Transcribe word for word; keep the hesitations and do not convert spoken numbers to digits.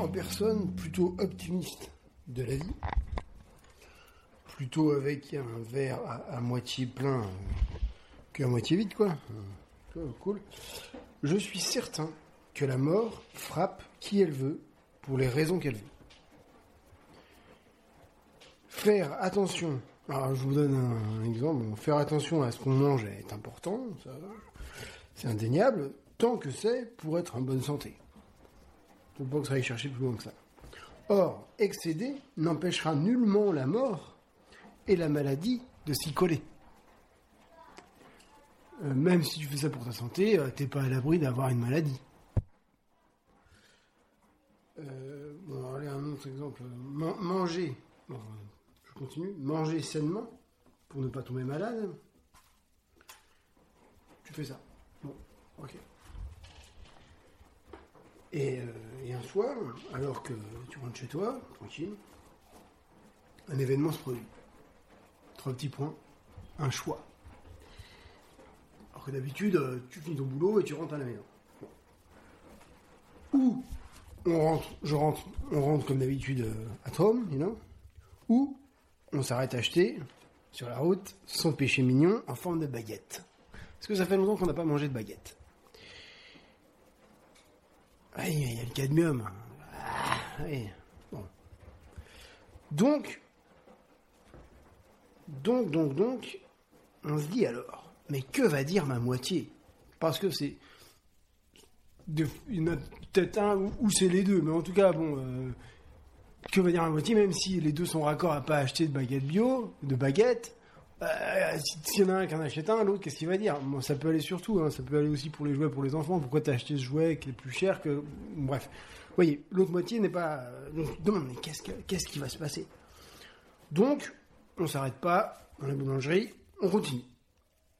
en personne plutôt optimiste de la vie, plutôt avec un verre à, à moitié plein euh, qu'à moitié vide, quoi. Euh, cool. Je suis certain que la mort frappe qui elle veut, pour les raisons qu'elle veut. Faire attention, alors je vous donne un, un exemple, faire attention à ce qu'on mange est important, ça, c'est indéniable, tant que c'est pour être en bonne santé. Il ne faut pas que ça aille chercher plus loin que ça. Or, excéder n'empêchera nullement la mort et la maladie de s'y coller. Euh, même si tu fais ça pour ta santé, euh, t'es pas à l'abri d'avoir une maladie. Euh, bon, allez, un autre exemple. Man- manger, bon, je continue, manger sainement pour ne pas tomber malade. Tu fais ça. Bon, ok. Et, euh, et un soir, alors que tu rentres chez toi, tranquille, un événement se produit. Trois petits points, un choix. Alors que d'habitude, tu finis ton boulot et tu rentres à la maison. Bon. Ou on rentre, je rentre, on rentre comme d'habitude euh, à home, you know. Ou on s'arrête à acheter sur la route son péché mignon en forme de baguette. Parce que ça fait longtemps qu'on n'a pas mangé de baguette. Oui, il y a le cadmium. Ah, oui. Bon. Donc, donc, donc, donc, on se dit alors, mais que va dire ma moitié? Parce que c'est... De, il y en a peut-être un ou, ou c'est les deux, mais en tout cas, bon, euh, que va dire ma moitié, même si les deux sont raccords à pas acheter de baguette bio, de baguette, euh, s'il y en a un qui en achète un, l'autre, qu'est-ce qu'il va dire? Bon, ça peut aller sur tout, hein, ça peut aller aussi pour les jouets pour les enfants. Pourquoi t'as acheté ce jouet qui est plus cher que... Bref. Vous voyez, l'autre moitié n'est pas... Donc, non, mais qu'est-ce, que, qu'est-ce qui va se passer? Donc, on s'arrête pas dans la boulangerie, on continue.